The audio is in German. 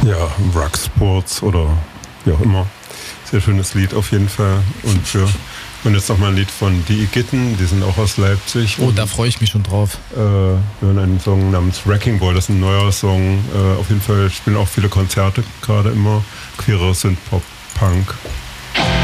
Ja, Rock Sports oder wie auch immer. Sehr schönes Lied auf jeden Fall. Und jetzt nochmal ein Lied von Die Igitten, die sind auch aus Leipzig. Oh, da freue ich mich schon drauf. Wir hören einen Song namens Wrecking Ball, das ist ein neuer Song. Auf jeden Fall spielen auch viele Konzerte gerade immer. Queerer Synthpop, Punk.